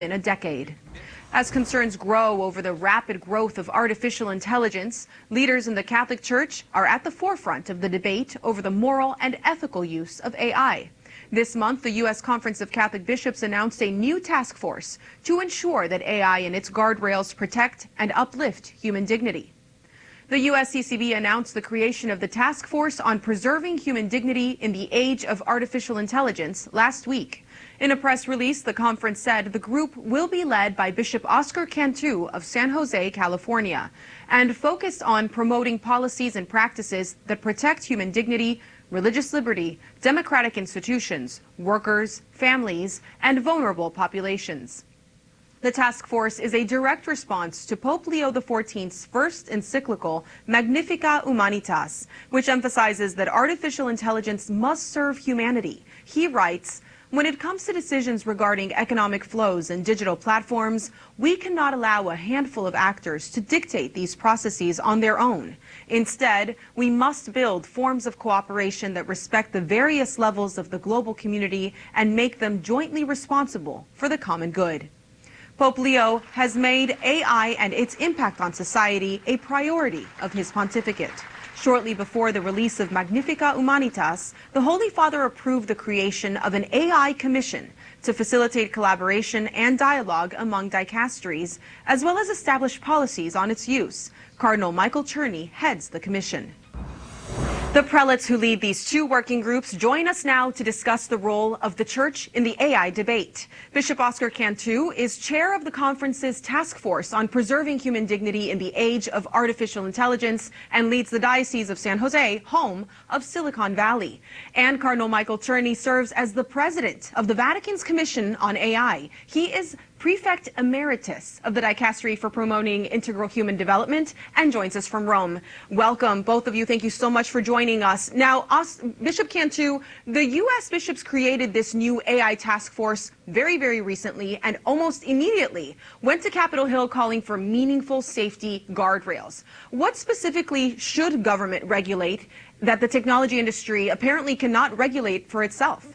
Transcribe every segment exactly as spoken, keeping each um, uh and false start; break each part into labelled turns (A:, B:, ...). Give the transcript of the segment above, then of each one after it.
A: in a decade. As concerns grow over the rapid growth of artificial intelligence, leaders in the Catholic Church are at the forefront of the debate over the moral and ethical use of A I. This month, the U S Conference of Catholic Bishops announced a new task force to ensure that A I and its guardrails protect and uplift human dignity. The U S C C B announced the creation of the Task Force on Preserving Human Dignity in the Age of Artificial Intelligence last week. In a press release, the conference said the group will be led by Bishop Oscar Cantu of San Jose, California, and focused on promoting policies and practices that protect human dignity, religious liberty, democratic institutions, workers, families, and vulnerable populations. The task force is a direct response to Pope Leo the fourteenth's first encyclical, Magnificat Humanitas, which emphasizes that artificial intelligence must serve humanity. He writes, "When it comes to decisions regarding economic flows and digital platforms, we cannot allow a handful of actors to dictate these processes on their own. Instead, we must build forms of cooperation that respect the various levels of the global community and make them jointly responsible for the common good." Pope Leo has made A I and its impact on society a priority of his pontificate. Shortly before the release of Magnificat Humanitas, the Holy Father approved the creation of an A I commission to facilitate collaboration and dialogue among dicasteries, as well as establish policies on its use. Cardinal Michael Czerny heads the commission. The prelates who lead these two working groups join us now to discuss the role of the Church in the A I debate. Bishop Oscar Cantu is chair of the conference's task force on preserving human dignity in the age of artificial intelligence and leads the Diocese of San Jose, home of Silicon Valley. And Cardinal Michael Czerny serves as the president of the Vatican's Commission on A I. He is Prefect Emeritus of the Dicastery for Promoting Integral Human Development and joins us from Rome. Welcome, both of you. Thank you so much for joining us. Now, us, Bishop Cantu, the U S bishops created this new A I task force very, very recently and almost immediately went to Capitol Hill calling for meaningful safety guardrails. What specifically should government regulate that the technology industry apparently cannot regulate for itself?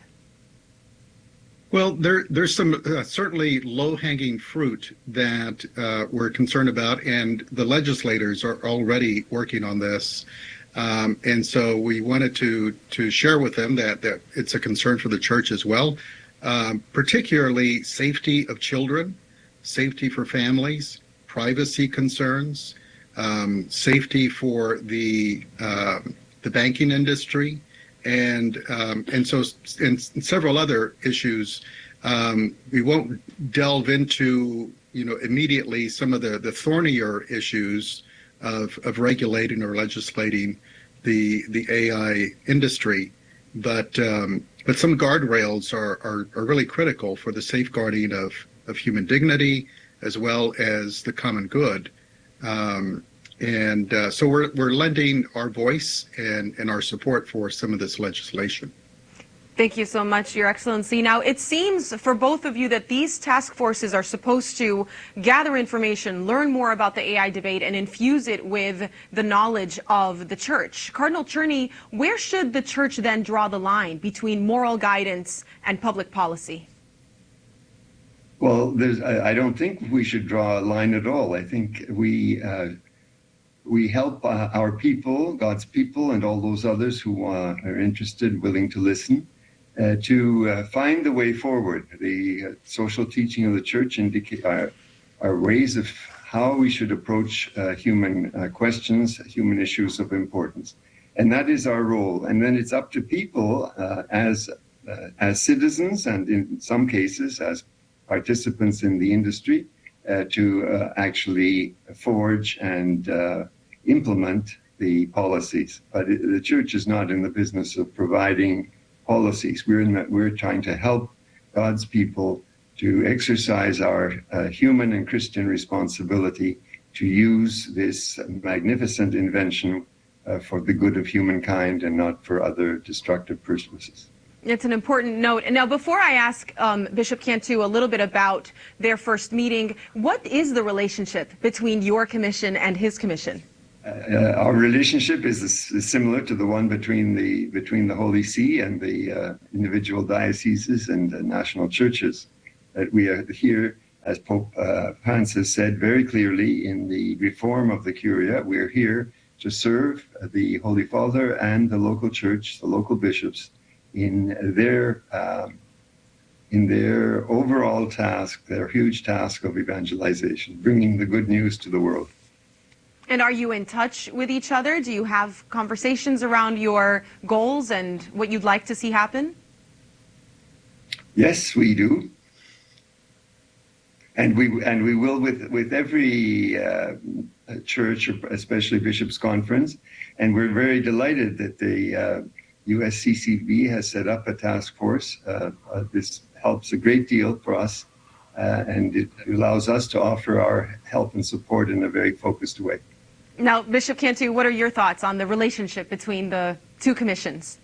B: Well, there, there's some uh, certainly low-hanging fruit that uh, we're concerned about, and the legislators are already working on this. Um, and so we wanted to to share with them that, that it's a concern for the Church as well, um, particularly safety of children, safety for families, privacy concerns, um, safety for the uh, the banking industry, and um, and so and several other issues. Um, we won't delve into, you know, immediately some of the, the thornier issues of, of regulating or legislating the the A I industry, but um, but some guardrails are, are, are really critical for the safeguarding of, of human dignity as well as the common good. Um, And uh, so we're, we're lending our voice and, and our support for some of this legislation.
A: Thank you so much, Your Excellency. Now, it seems for both of you that these task forces are supposed to gather information, learn more about the A I debate, and infuse it with the knowledge of the Church. Cardinal Czerny, where should the Church then draw the line between moral guidance and public policy?
C: Well, there's, I, I don't think we should draw a line at all. I think we... Uh, We help uh, our people, God's people, and all those others who uh, are interested, willing to listen, uh, to uh, find the way forward. The uh, social teaching of the Church indicate our, our ways of how we should approach uh, human uh, questions, human issues of importance. And that is our role. And then it's up to people uh, as, uh, as citizens, and in some cases as participants in the industry, uh, to uh, actually forge and uh, implement the policies. But it, the Church is not in the business of providing policies. We're in that, we're trying to help God's people to exercise our uh, human and Christian responsibility to use this magnificent invention uh, for the good of humankind and not for other destructive purposes.
A: It's an important note. And now, before I ask um, Bishop Cantu a little bit about their first meeting, what is the relationship between your commission and his commission?
C: Uh, our relationship is, is similar to the one between the between the Holy See and the uh, individual dioceses and uh, national churches. That we are here as Pope uh, Francis said very clearly in the reform of the Curia, we're here to serve the Holy Father and the local church, the local bishops, in their um, in their overall task, their huge task of evangelization, bringing the good news to the world.
A: And are you in touch with each other? Do you have conversations around your goals and what you'd like to see happen?
C: Yes, we do. And we and we will with with every uh, church, especially Bishops' Conference, and we're very delighted that the uh, U S C C B has set up a task force. Uh, uh, this helps a great deal for us, uh, and it allows us to offer our help and support in a very focused way.
A: Now, Bishop Cantu, what are your thoughts on the relationship between the two commissions?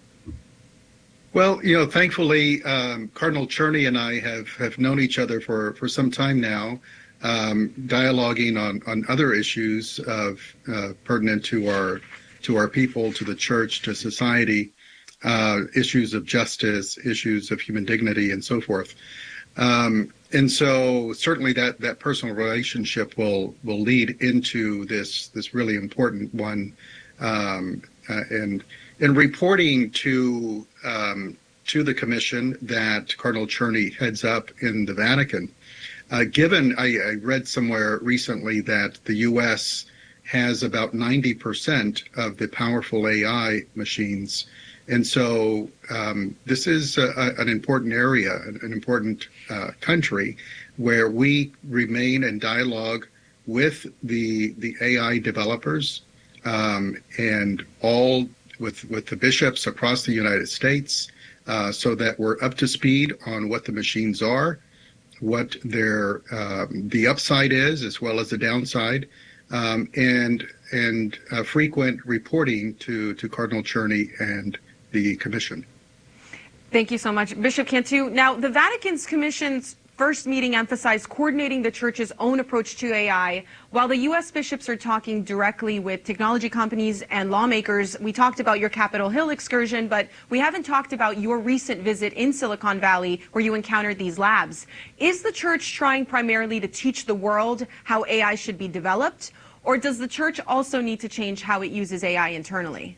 B: Well, you know, thankfully, um, Cardinal Czerny and I have, have known each other for, for some time now, um, dialoguing on, on other issues of uh, pertinent to our to our people, to the church, to society, uh, issues of justice, issues of human dignity, and so forth. Um, and so, certainly, that, that personal relationship will will lead into this this really important one, um, uh, and in reporting to um, to the commission that Cardinal Czerny heads up in the Vatican. Uh, given, I, I read somewhere recently that the U S has about ninety percent of the powerful A I machines, and so um, this is a, a, an important area, an, an important uh, country, where we remain in dialogue with the the A I developers um, and all. With, with the bishops across the United States, uh, so that we're up to speed on what the machines are, what their um, the upside is, as well as the downside, um, and and uh, frequent reporting to to Cardinal Czerny and the Commission.
A: Thank you so much, Bishop Cantu. Now, the Vatican's Commission's first meeting emphasized coordinating the Church's own approach to A I. While the U S bishops are talking directly with technology companies and lawmakers, we talked about your Capitol Hill excursion, but we haven't talked about your recent visit in Silicon Valley where you encountered these labs. Is the Church trying primarily to teach the world how A I should be developed, or does the Church also need to change how it uses A I internally?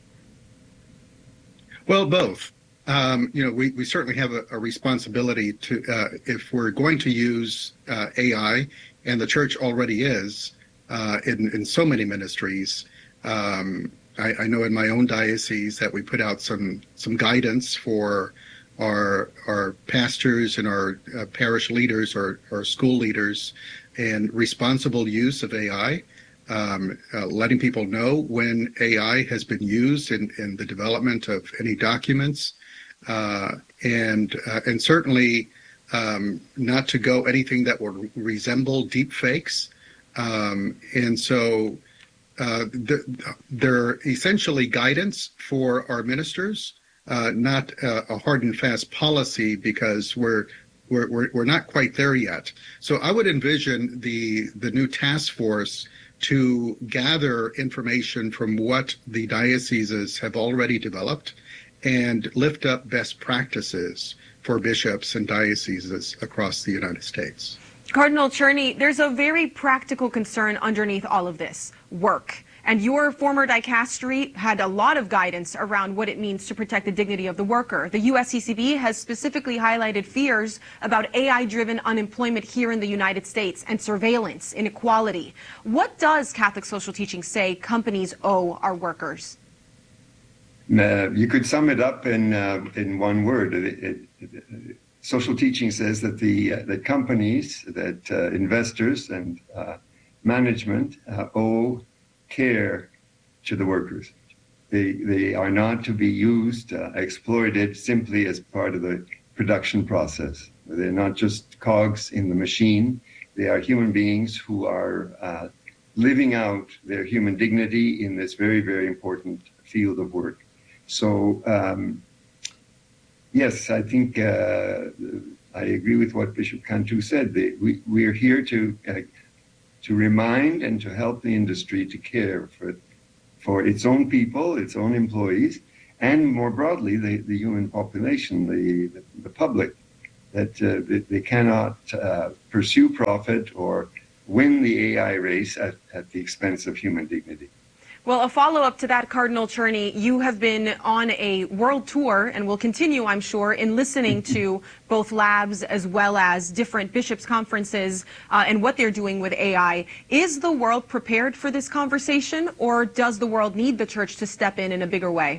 B: Well, both. Um, you know, we, we certainly have a, a responsibility to, uh, if we're going to use uh, A I, and the church already is uh, in, in so many ministries. Um, I, I know in my own diocese that we put out some some guidance for our our pastors and our uh, parish leaders or, or school leaders and responsible use of A I. Um, uh, letting people know when A I has been used in, in the development of any documents, uh, and uh, and certainly um, not to go anything that would resemble deep fakes. Um, and so uh, th- they're essentially guidance for our ministers, uh, not uh, a hard and fast policy, because we're we're we're, we're not quite there yet. So I would envision the the new task force to gather information from what the dioceses have already developed and lift up best practices for bishops and dioceses across the United States.
A: Cardinal Czerny, there's a very practical concern underneath all of this: work. And your former dicastery had a lot of guidance around what it means to protect the dignity of the worker. The U S C C B has specifically highlighted fears about A I-driven unemployment here in the United States and surveillance, inequality. What does Catholic social teaching say companies owe our workers?
C: Uh, you could sum it up in uh, in one word. It, it, it, social teaching says that the uh, that companies, that uh, investors and uh, management uh, owe care to the workers. They they are not to be used, uh, exploited simply as part of the production process. They're not just cogs in the machine. They are human beings who are uh, living out their human dignity in this very, very important field of work. So, um, yes, I think uh, I agree with what Bishop Cantu said. They, we, we're here to uh, to remind and to help the industry to care for for its own people, its own employees, and more broadly, the, the human population, the, the, the public, that uh, they, they cannot uh, pursue profit or win the A I race at, at the expense of human dignity.
A: Well, a follow-up to that, Cardinal Cherney, you have been on a world tour and will continue, I'm sure, in listening to both labs as well as different bishops' conferences uh, and what they're doing with A I. Is the world prepared for this conversation, or does the world need the church to step in in a bigger way?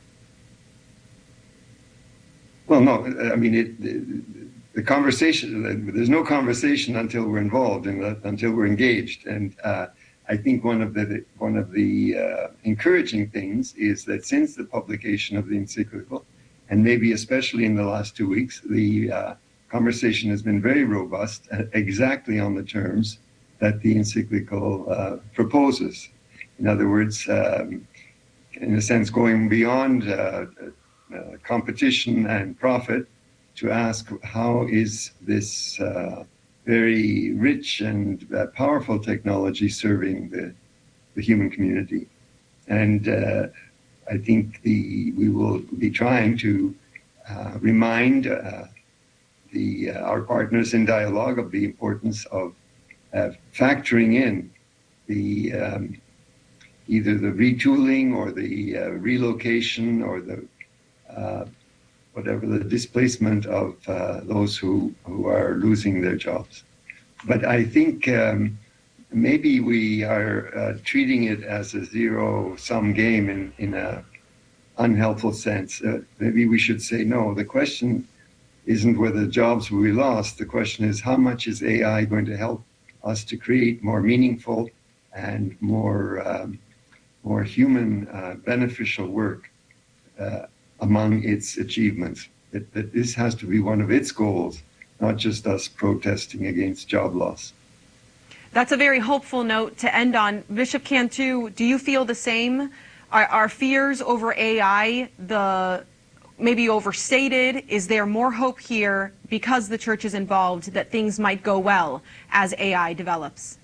C: Well, no, I mean, it, the, the conversation, there's no conversation until we're involved and until we're engaged. And uh, I think one of the one of the uh, encouraging things is that since the publication of the encyclical, and maybe especially in the last two weeks, the uh, conversation has been very robust, exactly on the terms that the encyclical uh, proposes. In other words, um, in a sense, going beyond uh, uh, competition and profit to ask how is this uh, very rich and uh, powerful technology serving the, the human community. And uh, I think the we will be trying to uh, remind uh, the uh, our partners in dialogue of the importance of uh, factoring in the um, either the retooling or the uh, relocation or the uh, whatever the displacement of uh, those who, who are losing their jobs. But I think um, maybe we are uh, treating it as a zero-sum game in, in an unhelpful sense. Uh, maybe we should say, no, the question isn't whether jobs will be lost. The question is, how much is A I going to help us to create more meaningful and more, um, more human uh, beneficial work uh, among its achievements, that, that this has to be one of its goals, not just us protesting against job loss.
A: That's a very hopeful note to end on. Bishop Cantu, do you feel the same? Are, are fears over A I the maybe overstated? Is there more hope here because the church is involved that things might go well as A I develops?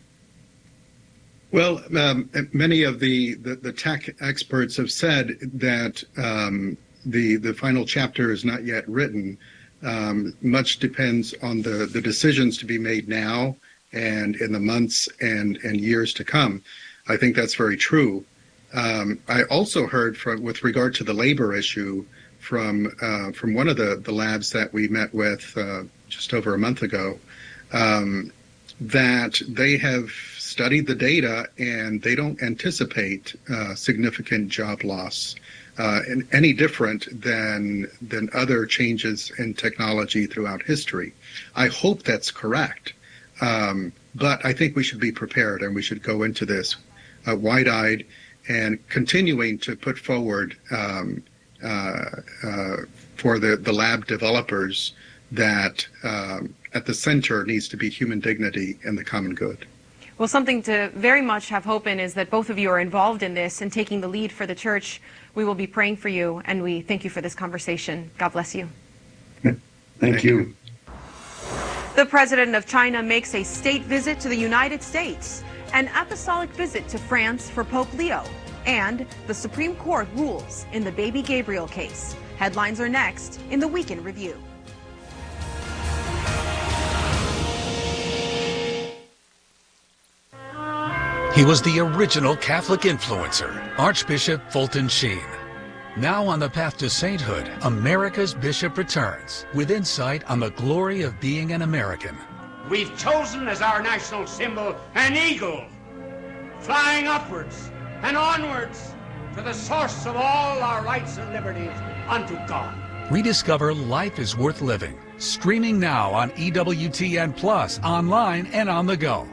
B: Well, um, many of the, the, the tech experts have said that um, The, the final chapter is not yet written. Um, much depends on the, the decisions to be made now and in the months and, and years to come. I think that's very true. Um, I also heard from, with regard to the labor issue from uh, from one of the, the labs that we met with uh, just over a month ago, um, that they have studied the data and they don't anticipate uh, significant job loss. Uh, and any different than than other changes in technology throughout history. I hope that's correct, um, but I think we should be prepared and we should go into this uh, wide-eyed and continuing to put forward um, uh, uh, for the, the lab developers that um, at the center needs to be human dignity and the common good.
A: Well, something to very much have hope in is that both of you are involved in this and taking the lead for the church. We will be praying for you, and we thank you for this conversation. God bless you.
C: Thank, thank you.
A: The president of China makes a state visit to the United States, an apostolic visit to France for Pope Leo, and the Supreme Court rules in the Baby Gabriel case. Headlines are next in the Weekend Review.
D: He was the original Catholic influencer, Archbishop Fulton Sheen. Now on the path to sainthood, America's Bishop returns with insight on the glory of being an American.
E: We've chosen as our national symbol an eagle, flying upwards and onwards to the source of all our rights and liberties, unto God.
D: Rediscover Life is Worth Living, streaming now on E W T N Plus, online and on the go.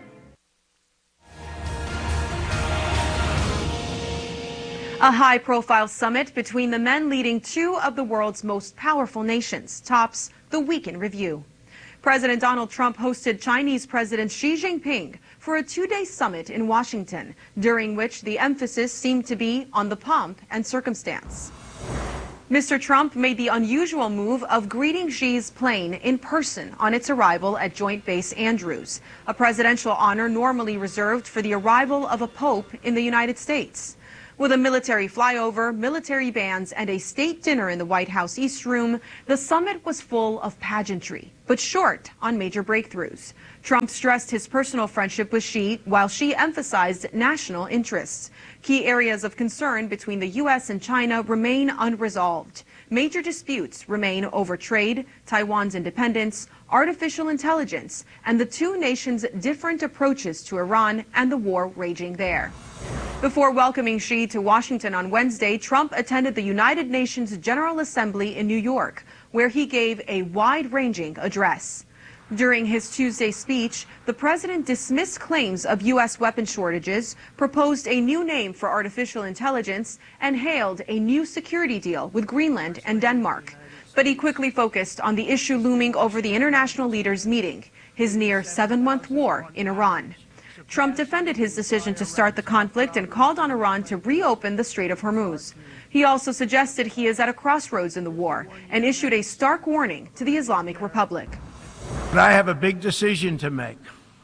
A: A high-profile summit between the men leading two of the world's most powerful nations tops the Weekend Review. President Donald Trump hosted Chinese President Xi Jinping for a two-day summit in Washington, during which the emphasis seemed to be on the pomp and circumstance. Mister Trump made the unusual move of greeting Xi's plane in person on its arrival at Joint Base Andrews, a presidential honor normally reserved for the arrival of a pope in the United States. With a military flyover, military bands, and a state dinner in the White House East Room, the summit was full of pageantry, but short on major breakthroughs. Trump stressed his personal friendship with Xi, while Xi emphasized national interests. Key areas of concern between the U S and China remain unresolved. Major disputes remain over trade, Taiwan's independence, artificial intelligence, and the two nations' different approaches to Iran and the war raging there. Before welcoming Xi to Washington on Wednesday, Trump attended the United Nations General Assembly in New York, where he gave a wide-ranging address. During his Tuesday speech, the president dismissed claims of U S weapon shortages, proposed a new name for artificial intelligence, and hailed a new security deal with Greenland and Denmark. But he quickly focused on the issue looming over the international leaders' meeting, his near seven-month war in Iran. Trump defended his decision to start the conflict and called on Iran to reopen the Strait of Hormuz. He also suggested he is at a crossroads in the war and issued a stark warning to the Islamic Republic.
F: But I have a big decision to make.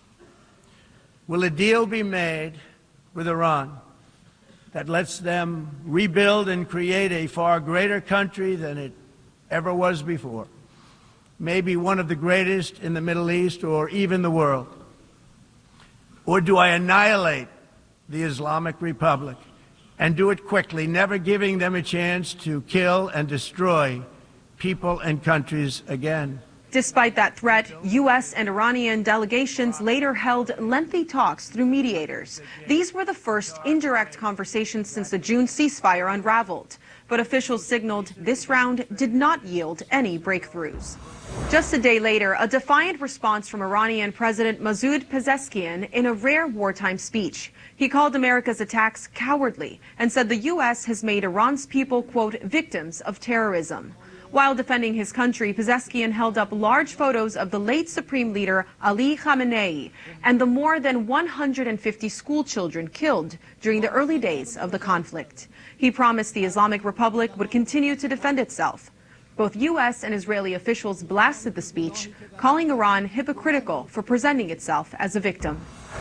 F: Will a deal be made with Iran that lets them rebuild and create a far greater country than it ever was before? Maybe one of the greatest in the Middle East or even the world. Or do I annihilate the Islamic Republic and do it quickly, never giving them a chance to kill and destroy people and countries again?
A: Despite that threat, U S and Iranian delegations later held lengthy talks through mediators. These were the first indirect conversations since the June ceasefire unraveled. But officials signaled this round did not yield any breakthroughs. Just a day later, a defiant response from Iranian President Masoud Pezeshkian in a rare wartime speech. He called America's attacks cowardly and said the U S has made Iran's people, quote, victims of terrorism. While defending his country, Pezeshkian held up large photos of the late Supreme Leader Ali Khamenei and the more than one hundred fifty school children killed during the early days of the conflict. He promised the Islamic Republic would continue to defend itself. Both U S and Israeli officials blasted the speech, calling Iran hypocritical for presenting itself as a victim.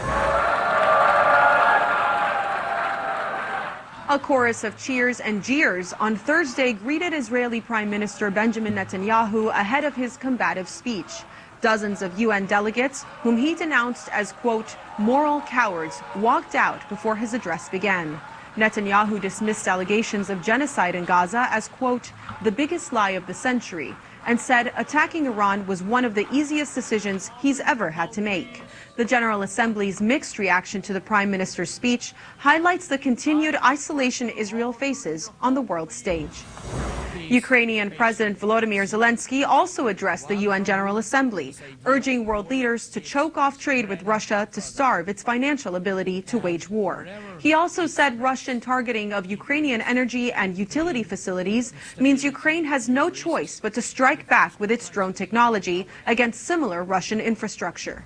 A: A chorus of cheers and jeers on Thursday greeted Israeli Prime Minister Benjamin Netanyahu ahead of his combative speech. Dozens of U N delegates, whom he denounced as, quote, moral cowards, walked out before his address began. Netanyahu dismissed allegations of genocide in Gaza as, quote, the biggest lie of the century, and said attacking Iran was one of the easiest decisions he's ever had to make. The General Assembly's mixed reaction to the Prime Minister's speech highlights the continued isolation Israel faces on the world stage. Ukrainian President Volodymyr Zelensky also addressed the U N General Assembly, urging world leaders to choke off trade with Russia to starve its financial ability to wage war. He also said Russian targeting of Ukrainian energy and utility facilities means Ukraine has no choice but to strike back with its drone technology against similar Russian infrastructure.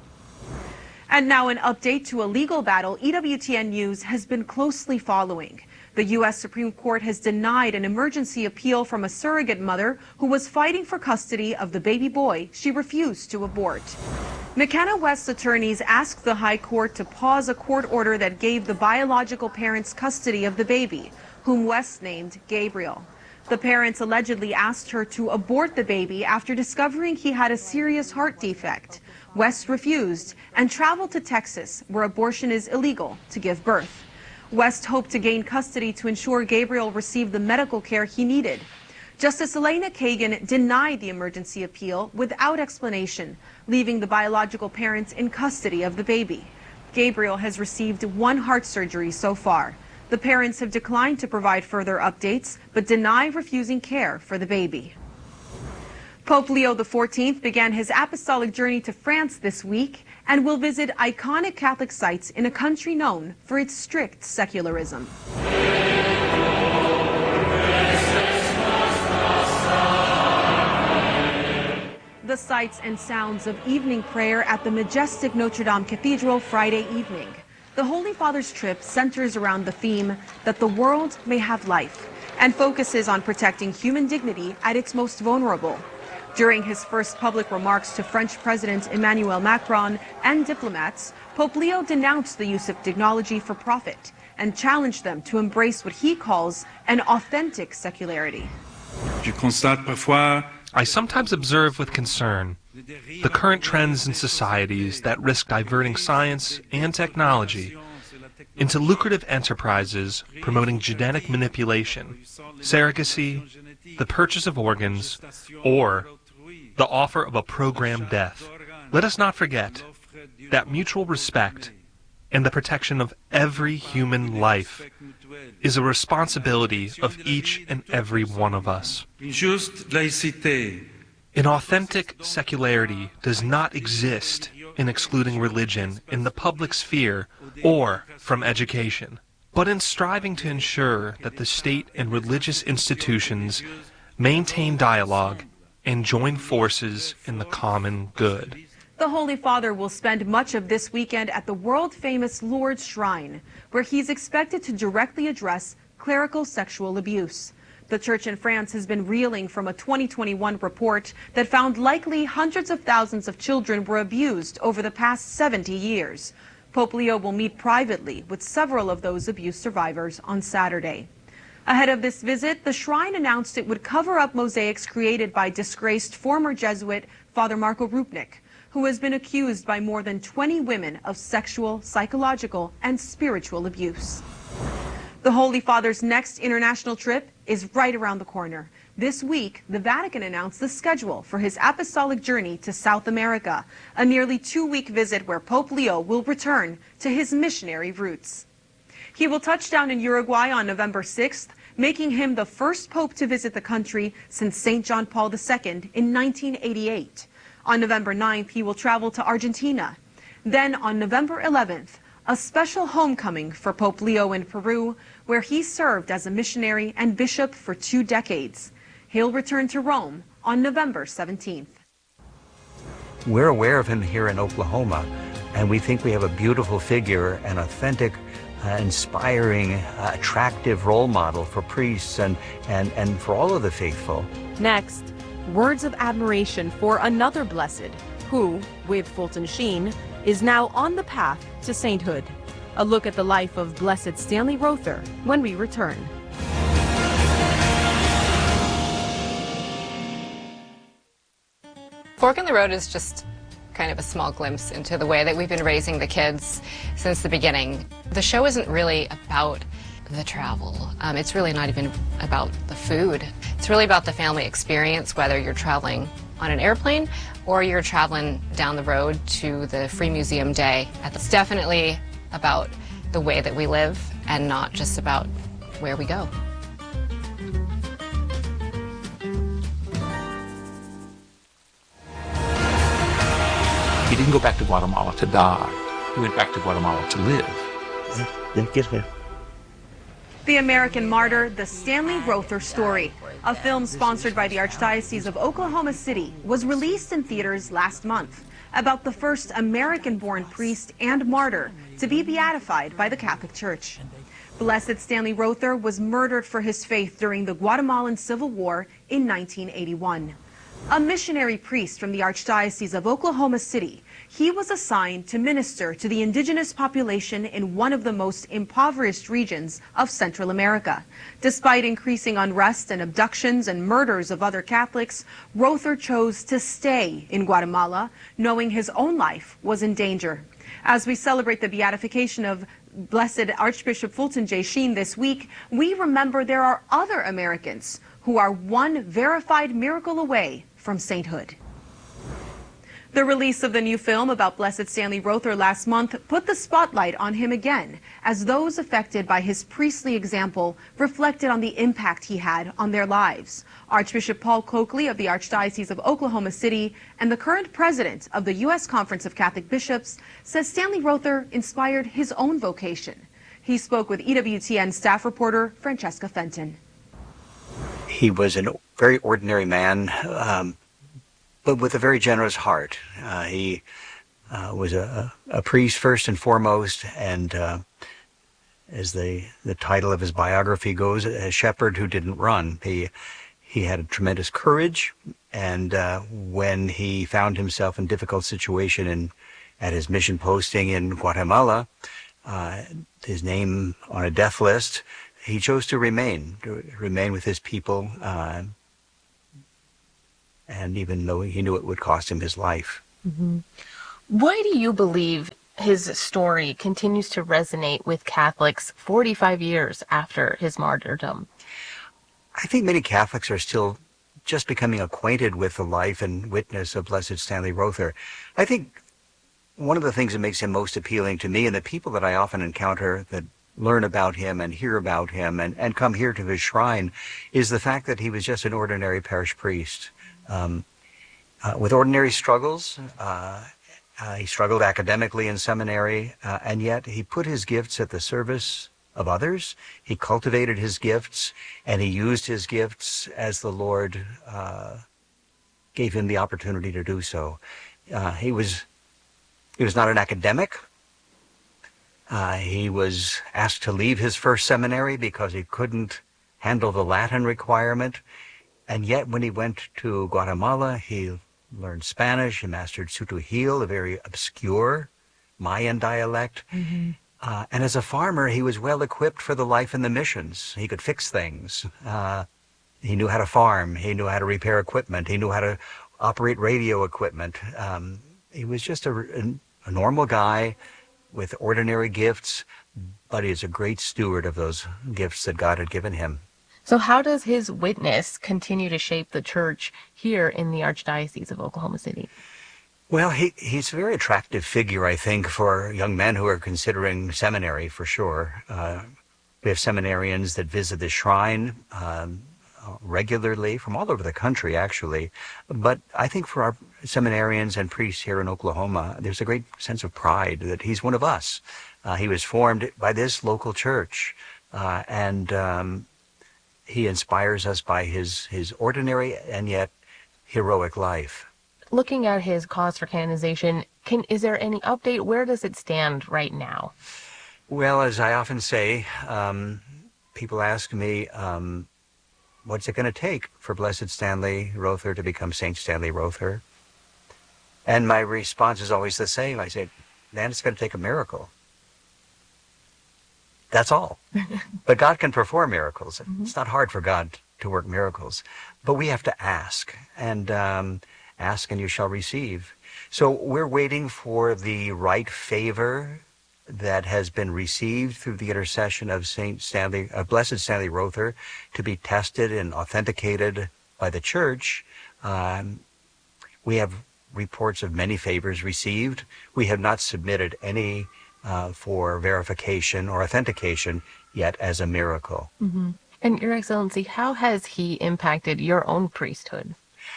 A: And now an update to a legal battle E W T N News has been closely following. The U S Supreme Court has denied an emergency appeal from a surrogate mother who was fighting for custody of the baby boy she refused to abort. McKenna West's attorneys asked the High Court to pause a court order that gave the biological parents custody of the baby, whom West named Gabriel. The parents allegedly asked her to abort the baby after discovering he had a serious heart defect. West refused and traveled to Texas, where abortion is illegal, to give birth. West hoped to gain custody to ensure Gabriel received the medical care he needed. Justice Elena Kagan denied the emergency appeal without explanation, leaving the biological parents in custody of the baby. Gabriel has received one heart surgery so far. The parents have declined to provide further updates, but deny refusing care for the baby. Pope Leo the fourteenth began his apostolic journey to France this week and will visit iconic Catholic sites in a country known for its strict secularism. The sights and sounds of evening prayer at the majestic Notre Dame Cathedral Friday evening. The Holy Father's trip centers around the theme that the world may have life and focuses on protecting human dignity at its most vulnerable. During his first public remarks to French President Emmanuel Macron and diplomats, Pope Leo denounced the use of technology for profit and challenged them to embrace what he calls an authentic secularity.
G: I sometimes observe with concern the current trends in societies that risk diverting science and technology into lucrative enterprises promoting genetic manipulation, surrogacy, the purchase of organs, or the offer of a programmed death. Let us not forget that mutual respect and the protection of every human life is a responsibility of each and every one of us. An authentic secularity does not exist in excluding religion in the public sphere or from education, but in striving to ensure that the state and religious institutions maintain dialogue and join forces in the common good.
A: The Holy Father will spend much of this weekend at the world-famous Lourdes Shrine, where he's expected to directly address clerical sexual abuse. The Church in France has been reeling from a twenty twenty-one report that found likely hundreds of thousands of children were abused over the past seventy years. Pope Leo will meet privately with several of those abuse survivors on Saturday. Ahead of this visit, the shrine announced it would cover up mosaics created by disgraced former Jesuit Father Marco Rupnik, who has been accused by more than twenty women of sexual, psychological, and spiritual abuse. The Holy Father's next international trip is right around the corner. This week, the Vatican announced the schedule for his apostolic journey to South America, a nearly two-week visit where Pope Leo will return to his missionary roots. He will touch down in Uruguay on November sixth, making him the first pope to visit the country since Saint John Paul the Second in nineteen eighty-eight. On November ninth, he will travel to Argentina. Then on November eleventh, a special homecoming for Pope Leo in Peru, where he served as a missionary and bishop for two decades. He'll return to Rome on November seventeenth.
H: We're aware of him here in Oklahoma, and we think we have a beautiful figure, an authentic, uh, inspiring, uh, attractive role model for priests and, and, and for all of the faithful.
I: Next, words of admiration for another blessed who, with Fulton Sheen, is now on the path to sainthood. A look at the life of Blessed Stanley Rother when we return.
J: Fork in the Road is just kind of a small glimpse into the way that we've been raising the kids since the beginning. The show isn't really about the travel. Um, it's really not even about the food. It's really about the family experience, whether you're traveling on an airplane or you're traveling down the road to the Free Museum Day. It's definitely about the way that we live and not just about where we go.
K: He didn't go back to Guatemala to die. He went back to Guatemala to live.
A: The American Martyr, the Stanley Rother Story, a film sponsored by the Archdiocese of Oklahoma City, was released in theaters last month about the first American-born priest and martyr to be beatified by the Catholic Church. Blessed Stanley Rother was murdered for his faith during the Guatemalan Civil War in nineteen eighty-one. A missionary priest from the Archdiocese of Oklahoma City, he was assigned to minister to the indigenous population in one of the most impoverished regions of Central America. Despite increasing unrest and abductions and murders of other Catholics, Rother chose to stay in Guatemala, knowing his own life was in danger. As we celebrate the beatification of Blessed Archbishop Fulton J. Sheen this week, we remember there are other Americans who are one verified miracle away from sainthood. The release of the new film about Blessed Stanley Rother last month put the spotlight on him again, as those affected by his priestly example reflected on the impact he had on their lives. Archbishop Paul Coakley of the Archdiocese of Oklahoma City and the current president of the U S Conference of Catholic Bishops says Stanley Rother inspired his own vocation. He spoke with E W T N staff reporter Francesca Fenton.
H: He was a very ordinary man, um, but with a very generous heart. Uh, he uh, was a, a priest first and foremost, and uh, as the, the title of his biography goes, a shepherd who didn't run. He, he had a tremendous courage, and uh, when he found himself in a difficult situation in, at his mission posting in Guatemala, uh, his name on a death list, he chose to remain, to remain with his people, uh, and even though he knew it would cost him his life.
L: Mm-hmm. Why do you believe his story continues to resonate with Catholics forty-five years after his martyrdom?
H: I think many Catholics are still just becoming acquainted with the life and witness of Blessed Stanley Rother. I think one of the things that makes him most appealing to me and the people that I often encounter that learn about him and hear about him and, and come here to his shrine is the fact that he was just an ordinary parish priest. Um, uh, with ordinary struggles, uh, uh, he struggled academically in seminary, uh, and yet he put his gifts at the service of others. He cultivated his gifts, and he used his gifts as the Lord uh, gave him the opportunity to do so. Uh, he was he was not an academic. Uh, he was asked to leave his first seminary because he couldn't handle the Latin requirement. And yet when he went to Guatemala, he learned Spanish. He mastered Tz'utujil, a very obscure Mayan dialect. Mm-hmm. Uh, and as a farmer, he was well equipped for the life in the missions. He could fix things. Uh, he knew how to farm. He knew how to repair equipment. He knew how to operate radio equipment. Um, he was just a, a normal guy with ordinary gifts, but he is a great steward of those gifts that God had given him.
L: So how does his witness continue to shape the church here in the Archdiocese of Oklahoma City?
H: Well, he, he's a very attractive figure, I think, for young men who are considering seminary, for sure. Uh, we have seminarians that visit the shrine um, regularly from all over the country, actually. But I think for our seminarians and priests here in Oklahoma, there's a great sense of pride that he's one of us. Uh, he was formed by this local church, uh, and um, he inspires us by his, his ordinary and yet heroic life.
L: Looking at his cause for canonization, can, is there any update? Where does it stand right now?
H: Well, as I often say, um, people ask me, um, what's it going to take for Blessed Stanley Rother to become Saint Stanley Rother? And my response is always the same. I say, man, it's going to take a miracle. That's all. But God can perform miracles. Mm-hmm. It's not hard for God to work miracles. But we have to ask. And um, ask and you shall receive. So we're waiting for the right favor that has been received through the intercession of Saint Stanley, uh, Blessed Stanley Rother, to be tested and authenticated by the Church. Um, we have reports of many favors received. We have not submitted any uh, for verification or authentication yet as a miracle.
L: Mm-hmm. And Your Excellency, how has he impacted your own priesthood?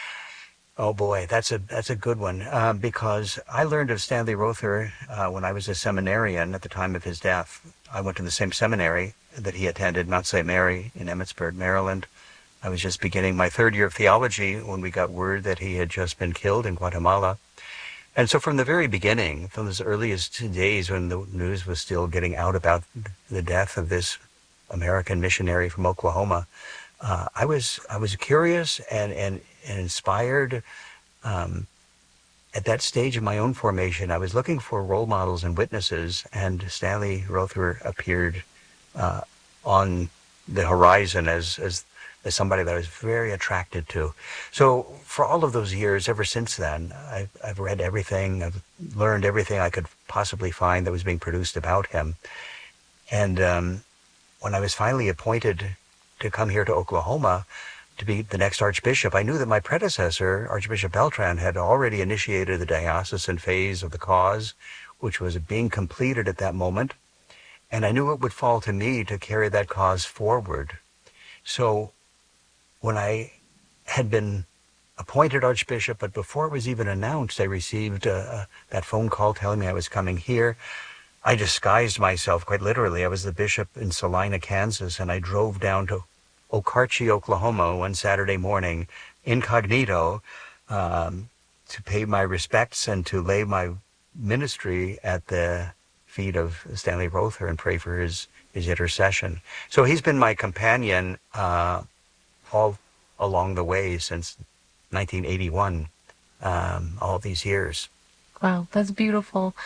H: Oh boy, that's a that's a good one, uh, because I learned of Stanley Rother uh, when I was a seminarian at the time of his death. I went to the same seminary that he attended, Mount Saint Mary in Emmitsburg, Maryland. I was just beginning my third year of theology when we got word that he had just been killed in Guatemala. And so from the very beginning, from those earliest days when the news was still getting out about the death of this American missionary from Oklahoma, uh, I was I was curious and and. and inspired. Um, at that stage of my own formation, I was looking for role models and witnesses, and Stanley Rother appeared uh, on the horizon as, as as somebody that I was very attracted to. So for all of those years, ever since then, I've, I've read everything, I've learned everything I could possibly find that was being produced about him. And um, when I was finally appointed to come here to Oklahoma, to be the next Archbishop, I knew that my predecessor, Archbishop Beltran, had already initiated the diocesan phase of the cause, which was being completed at that moment. And I knew it would fall to me to carry that cause forward. So when I had been appointed Archbishop, but before it was even announced, I received uh, that phone call telling me I was coming here. I disguised myself quite literally. I was the bishop in Salina, Kansas, and I drove down to Okarche, Oklahoma, one Saturday morning, incognito, um, to pay my respects and to lay my ministry at the feet of Stanley Rother and pray for his, his intercession. So he's been my companion uh, all along the way since nineteen eighty-one, um, all these years.
L: Wow, that's beautiful.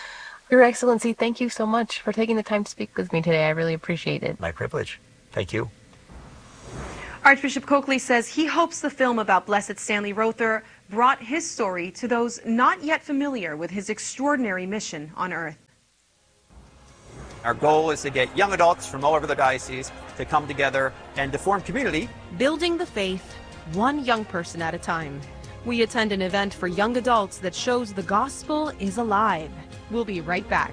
L: Your Excellency, thank you so much for taking the time to speak with me today. I really appreciate it.
H: My privilege. Thank you.
A: Archbishop Coakley says he hopes the film about Blessed Stanley Rother brought his story to those not yet familiar with his extraordinary mission on earth.
M: Our goal is to get young adults from all over the diocese to come together and to form community.
I: Building the faith, one young person at a time. We attend an event for young adults that shows the gospel is alive. We'll be right back.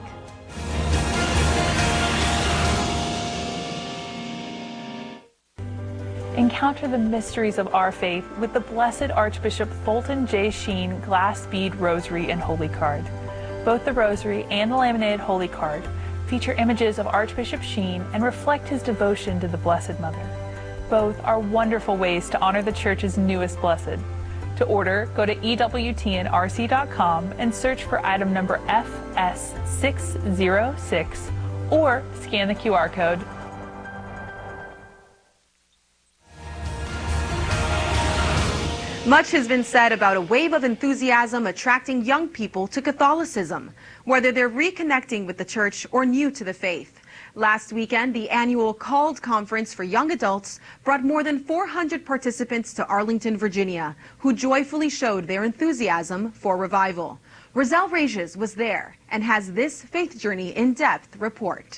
N: Encounter the mysteries of our faith with the Blessed Archbishop Fulton J. Sheen Glass Bead Rosary and Holy Card. Both the Rosary and the laminated Holy Card feature images of Archbishop Sheen and reflect his devotion to the Blessed Mother. Both are wonderful ways to honor the Church's newest blessed. To order, go to E W T N R C dot com and search for item number F S six zero six or scan the Q R code.
A: Much has been said about a wave of enthusiasm attracting young people to Catholicism, whether they're reconnecting with the Church or new to the faith. Last weekend, the annual Called Conference for Young Adults brought more than four hundred participants to Arlington, Virginia, who joyfully showed their enthusiasm for revival. Roselle Regis was there and has this Faith Journey in-depth report.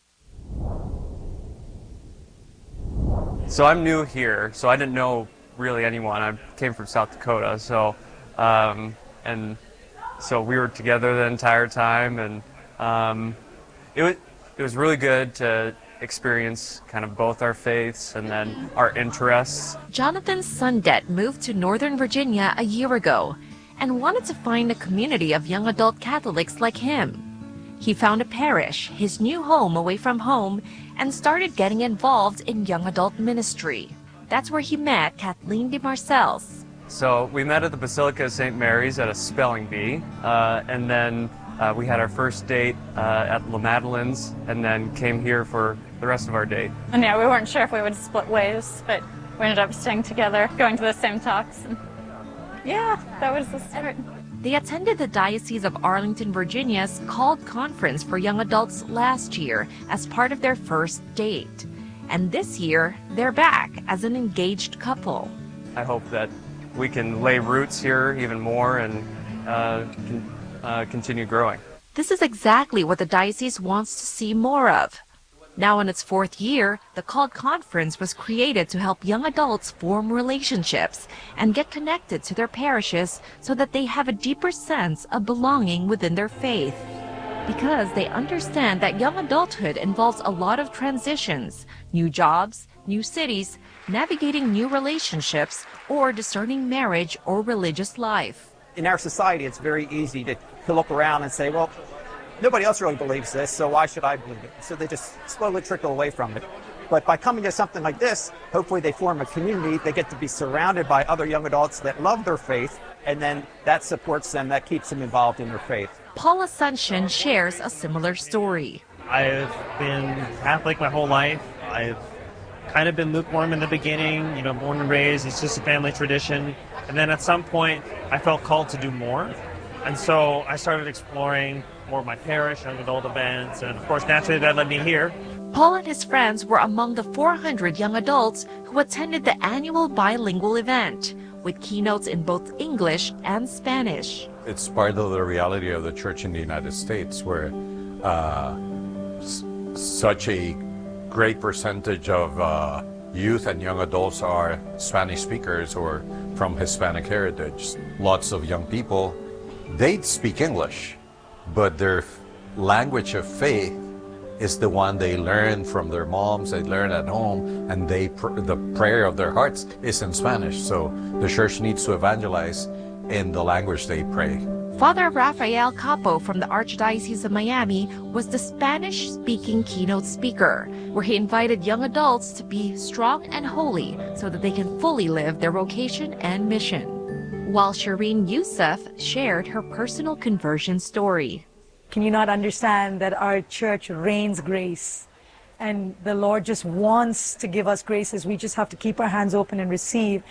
O: So I'm new here, so I didn't know really anyone. I came from South Dakota, so um, and so we were together the entire time, and um, it was it was really good to experience kind of both our faiths and then our interests.
P: Jonathan Sundet moved to Northern Virginia a year ago and wanted to find a community of young adult Catholics like him. He found a parish, his new home away from home, and started getting involved in young adult ministry. That's where he met Kathleen DeMarcells.
O: So we met at the Basilica of Saint Mary's at a spelling bee, uh, and then uh, we had our first date uh, at La Madeleine's, and then came here for the rest of our date.
Q: And yeah, we weren't sure if we would split ways, but we ended up staying together, going to the same talks. And yeah, that was the start.
P: They attended the Diocese of Arlington, Virginia's Called Conference for Young Adults last year as part of their first date. And this year, they're back as an engaged couple.
O: I hope that we can lay roots here even more and uh, can, uh, continue growing.
P: This is exactly what the diocese wants to see more of. Now in its fourth year, the Called Conference was created to help young adults form relationships and get connected to their parishes so that they have a deeper sense of belonging within their faith. Because they understand that young adulthood involves a lot of transitions, new jobs, new cities, navigating new relationships, or discerning marriage or religious life.
M: In our society, it's very easy to, to look around and say, well, nobody else really believes this, so why should I believe it? So they just slowly trickle away from it. But by coming to something like this, hopefully they form a community. They get to be surrounded by other young adults that love their faith, and then that supports them, that keeps them involved in their faith.
P: Paul Ascension shares a similar story.
R: I've been Catholic my whole life. I've kind of been lukewarm in the beginning, you know, born and raised, it's just a family tradition. And then at some point, I felt called to do more. And so I started exploring more of my parish, young adult events, and of course, naturally, that led me here.
P: Paul and his friends were among the four hundred young adults who attended the annual bilingual event, with keynotes in both English and Spanish.
S: It's part of the reality of the Church in the United States, where uh, s- such a great percentage of uh, youth and young adults are Spanish speakers or from Hispanic heritage. Lots of young people, they speak English, but their language of faith is the one they learn from their moms, they learn at home, and they pr- the prayer of their hearts is in Spanish. So the church needs to evangelize in the language they pray.
P: Father Rafael Capo from the Archdiocese of Miami was the Spanish-speaking keynote speaker, where he invited young adults to be strong and holy so that they can fully live their vocation and mission. While Shireen Youssef shared her personal conversion story.
T: Can you not understand that our church rains grace? And the Lord just wants to give us graces. We just have to keep our hands open and receive.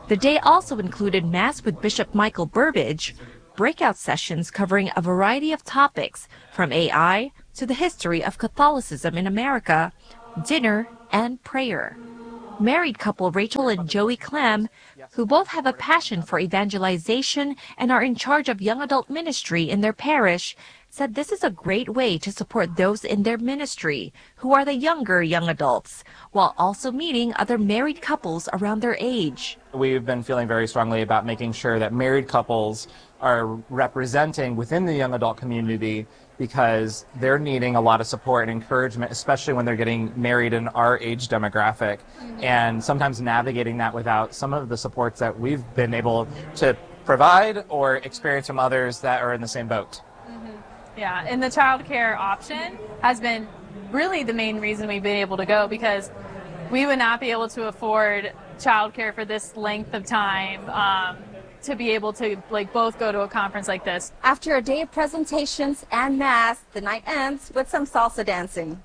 P: The day also included Mass with Bishop Michael Burbidge, breakout sessions covering a variety of topics from A I to the history of Catholicism in America, dinner, and prayer. Married couple Rachel and Joey Clem, who both have a passion for evangelization and are in charge of young adult ministry in their parish, said this is a great way to support those in their ministry who are the younger young adults, while also meeting other married couples around their age.
U: We've been feeling very strongly about making sure that married couples are representing within the young adult community because they're needing a lot of support and encouragement, especially when they're getting married in our age demographic, mm-hmm. and sometimes navigating that without some of the supports that we've been able to provide or experience from others that are in the same boat.
N: Yeah, and the child care option has been really the main reason we've been able to go, because we would not be able to afford child care for this length of time um, to be able to like both go to a conference like this.
V: After a day of presentations and mass, the night ends with some salsa dancing.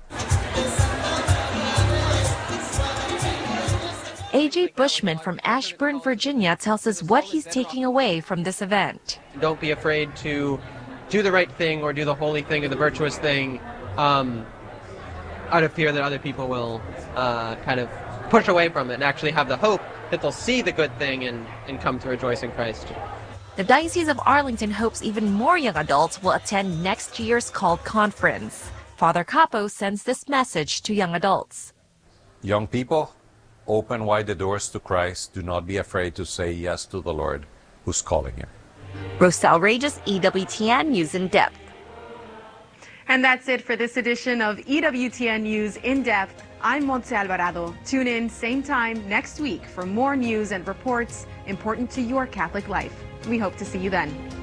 P: A J Bushman from Ashburn, Virginia tells us what he's taking away from this event.
W: Don't be afraid to do the right thing or do the holy thing or the virtuous thing um, out of fear that other people will uh, kind of push away from it, and actually have the hope that they'll see the good thing and, and come to rejoice in Christ.
P: The Diocese of Arlington hopes even more young adults will attend next year's called conference. Father Capo sends this message to young adults.
S: Young people, open wide the doors to Christ. Do not be afraid to say yes to the Lord who's calling you.
P: Rosal Regis, E W T N News in Depth.
A: And that's it for this edition of E W T N News in Depth. I'm Montse Alvarado. Tune in same time next week for more news and reports important to your Catholic life. We hope to see you then.